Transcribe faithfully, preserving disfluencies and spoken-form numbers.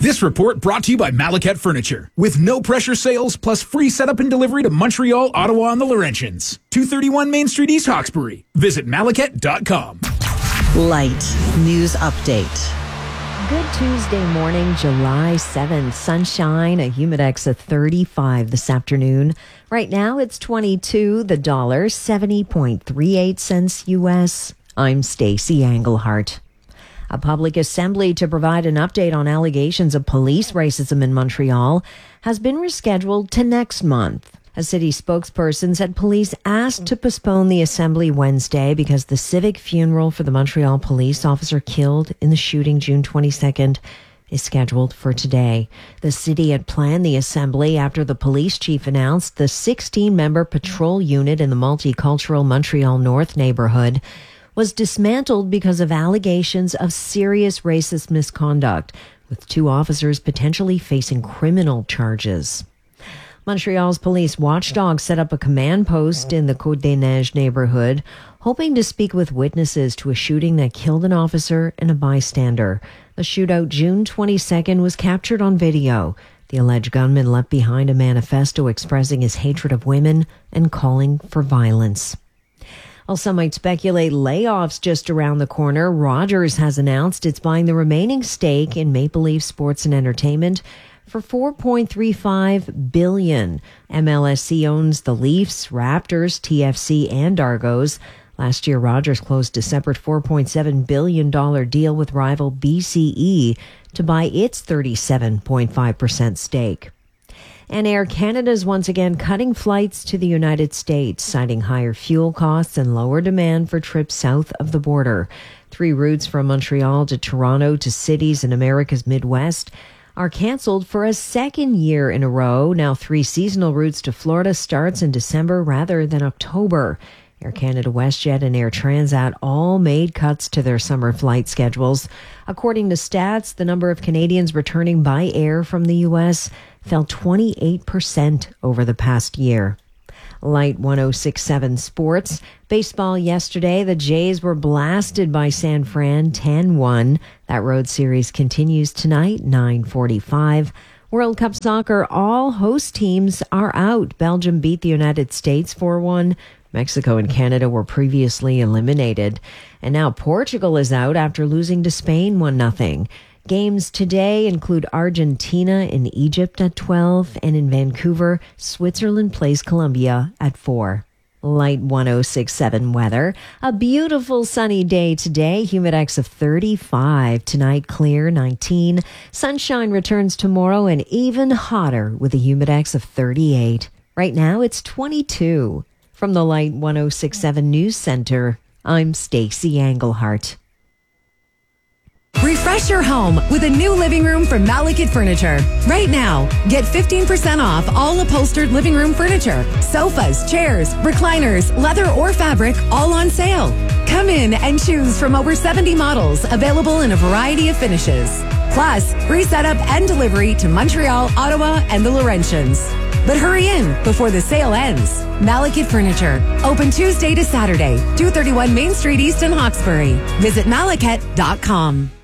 This report brought to you by Malaket Furniture. With no pressure sales plus free setup and delivery to Montreal, Ottawa, and the Laurentians. two thirty-one Main Street, East Hawkesbury. Visit malaket dot com. Light News Update. Good Tuesday morning, July seventh. Sunshine, a humidex of thirty-five this afternoon. Right now it's twenty-two, the dollar, seventy point three eight cents U S. I'm Stacey Englehart. A public assembly to provide an update on allegations of police racism in Montreal has been rescheduled to next month. A city spokesperson said police asked to postpone the assembly Wednesday because the civic funeral for the Montreal police officer killed in the shooting June twenty-second is scheduled for today. The city had planned the assembly after the police chief announced the sixteen-member patrol unit in the multicultural Montreal North neighborhood was dismantled because of allegations of serious racist misconduct, with two officers potentially facing criminal charges. Montreal's police watchdog set up a command post in the Côte des Neiges neighborhood, hoping to speak with witnesses to a shooting that killed an officer and a bystander. The shootout June twenty-second was captured on video. The alleged gunman left behind a manifesto expressing his hatred of women and calling for violence. While some might speculate layoffs just around the corner, Rogers has announced it's buying the remaining stake in Maple Leaf Sports and Entertainment for four point three five billion dollars. M L S C owns the Leafs, Raptors, T F C, and Argos. Last year, Rogers closed a separate four point seven billion dollars deal with rival B C E to buy its thirty-seven point five percent stake. And Air Canada is once again cutting flights to the United States, citing higher fuel costs and lower demand for trips south of the border. Three routes from Montreal to Toronto to cities in America's Midwest are canceled for a second year in a row. Now three seasonal routes to Florida starts in December rather than October. Air Canada, WestJet, and Air Transat all made cuts to their summer flight schedules. According to stats, the number of Canadians returning by air from the U S fell twenty-eight percent over the past year. Light one oh six point seven Sports. Baseball yesterday, the Jays were blasted by San Fran ten one. That road series continues tonight, nine forty-five. World Cup Soccer, all host teams are out. Belgium beat the United States four one. Mexico and Canada were previously eliminated. And now Portugal is out after losing to Spain one nothing. Games today include Argentina and Egypt at twelve, and in Vancouver, Switzerland plays Colombia at four. Light one oh six point seven weather. A beautiful sunny day today. Humidex of thirty-five. Tonight, clear, nineteen. Sunshine returns tomorrow and even hotter with a humidex of thirty-eight. Right now, it's twenty-two. From the Light one oh six point seven News Center, I'm Stacey Englehart. Refresh your home with a new living room from Malaket Furniture. Right now, get fifteen percent off all upholstered living room furniture. Sofas, chairs, recliners, leather or fabric, all on sale. Come in and choose from over seventy models available in a variety of finishes. Plus, free setup and delivery to Montreal, Ottawa, and the Laurentians. But hurry in before the sale ends. Malaket Furniture. Open Tuesday to Saturday, two thirty-one Main Street East in Hawkesbury. Visit malaket dot com.